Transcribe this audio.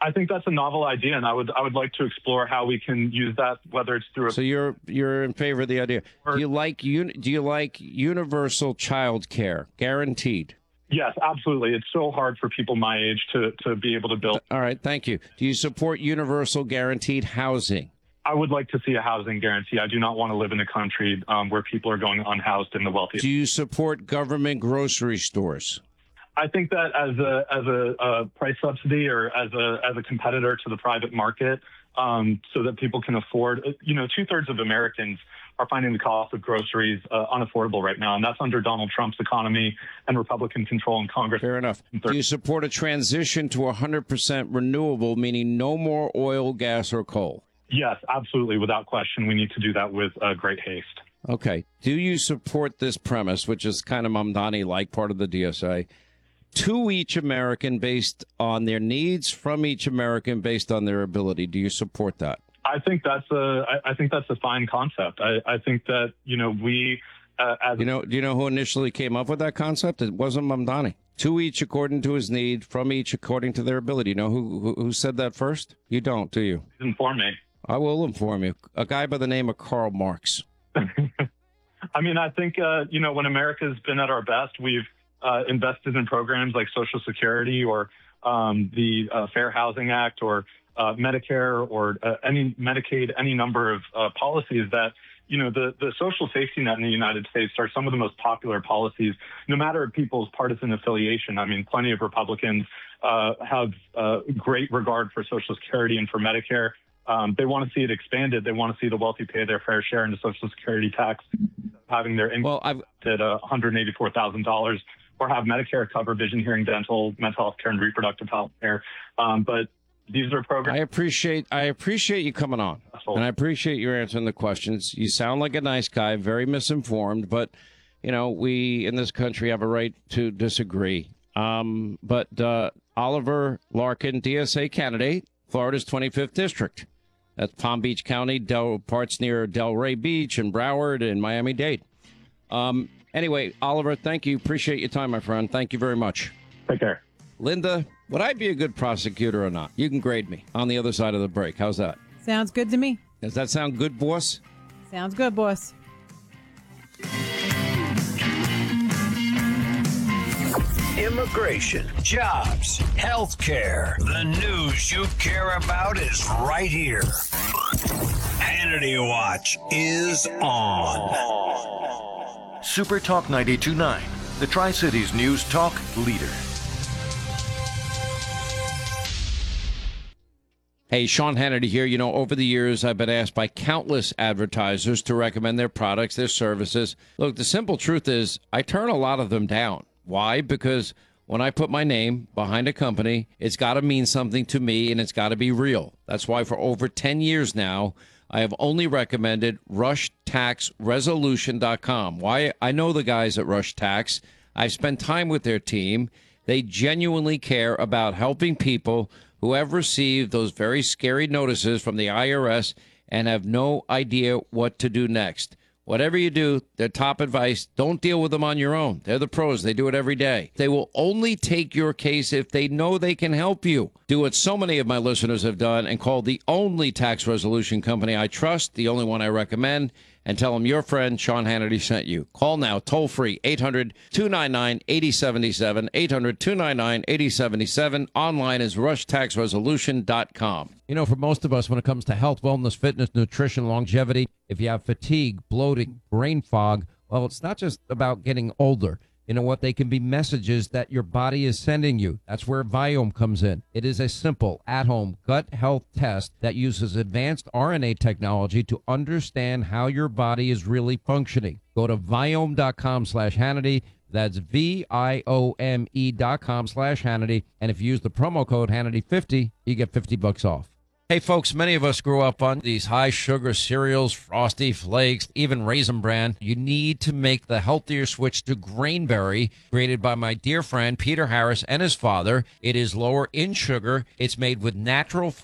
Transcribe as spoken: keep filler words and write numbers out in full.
I think that's a novel idea, and I would I would like to explore how we can use that, whether it's through a... So you're you're in favor of the idea. Do you like un, do you like universal child care, guaranteed? Yes, absolutely. It's so hard for people my age to, to be able to build. All right, thank you. Do you support universal guaranteed housing? I would like to see a housing guarantee. I do not want to live in a country um, where people are going unhoused in the wealthy. Do you support government grocery stores? I think that as a as a, a price subsidy or as a as a competitor to the private market, um, so that people can afford, you know, two thirds of Americans are finding the cost of groceries uh, unaffordable right now, and that's under Donald Trump's economy and Republican control in Congress. Fair enough. Do you support a transition to one hundred percent renewable, meaning no more oil, gas, or coal? Yes, absolutely, without question. We need to do that with uh, great haste. Okay. Do you support this premise, which is kind of Mamdani-like, part of the D S A? To each American based on their needs, from each American based on their ability. Do you support that? I think that's a I, I think that's a fine concept. I, I think that, you know, we uh, as you know, do you know who initially came up with that concept? It wasn't Mamdani. To each according to his need, from each according to their ability. You know who who, who said that first? You don't, do you? Inform me. I will inform you. A guy by the name of Karl Marx. I mean, I think uh, you know, when America's been at our best, we've Uh, invested in programs like Social Security or um, the uh, Fair Housing Act or uh, Medicare or uh, any Medicaid, any number of uh, policies that, you know, the, the social safety net in the United States are some of the most popular policies, no matter people's partisan affiliation. I mean, plenty of Republicans uh, have uh, great regard for Social Security and for Medicare. Um, they want to see it expanded. They want to see the wealthy pay their fair share into Social Security tax, having their income well, I've... at uh, one hundred eighty-four thousand dollars. Or have Medicare cover vision, hearing, dental, mental health care, and reproductive health care. Um, but these are programs. I appreciate I appreciate you coming on, and I appreciate you answering the questions. You sound like a nice guy, very misinformed, but you know, we in this country have a right to disagree. Um, but uh, Oliver Larkin, D S A candidate, Florida's twenty-fifth district. That's Palm Beach County, Del, parts near Delray Beach and Broward and Miami-Dade. Um, Anyway, Oliver, thank you. Appreciate your time, my friend. Thank you very much. Take care. Linda, would I be a good prosecutor or not? You can grade me on the other side of the break. How's that? Sounds good to me. Does that sound good, boss? Sounds good, boss. Immigration, jobs, health care. The news you care about is right here. Hannity Watch is on. Super Talk ninety-two point nine, the Tri-Cities News Talk leader. Hey, Sean Hannity here. You know, over the years, I've been asked by countless advertisers to recommend their products, their services. Look, the simple truth is I turn a lot of them down. Why? Because when I put my name behind a company, it's got to mean something to me, and it's got to be real. That's why for over ten years now, I have only recommended rush tax resolution dot com. Why? I know the guys at Rush Tax. I've spent time with their team. They genuinely care about helping people who have received those very scary notices from the I R S and have no idea what to do next. Whatever you do, their top advice, don't deal with them on your own. They're the pros. They do it every day. They will only take your case if they know they can help you. Do what so many of my listeners have done and call the only tax resolution company I trust, the only one I recommend, and tell them your friend Sean Hannity sent you. Call now, toll free, eight hundred, two nine nine, eight oh seven seven, eight hundred, two nine nine, eight oh seven seven. Online is rush tax resolution dot com. You know, for most of us, when it comes to health, wellness, fitness, nutrition, longevity, if you have fatigue, bloating, brain fog, well, it's not just about getting older. You know what? They can be messages that your body is sending you. That's where Viome comes in. It is a simple, at-home gut health test that uses advanced R N A technology to understand how your body is really functioning. Go to Viome dot com slash Hannity. That's V I O M E dot com slash Hannity. And if you use the promo code Hannity fifty, you get fifty bucks off. Hey, folks, many of us grew up on these high-sugar cereals, Frosty Flakes, even Raisin Bran. You need to make the healthier switch to Grainberry, created by my dear friend Peter Harris and his father. It is lower in sugar. It's made with natural